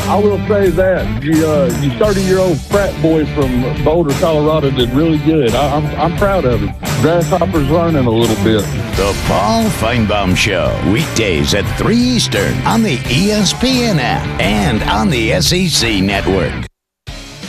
I will say that you 30-year-old frat boy from Boulder, Colorado, did really good. I'm proud of him. Grasshopper's learning a little bit. The Paul Feinbaum Show, weekdays at 3 Eastern on the ESPN app and on the SEC Network.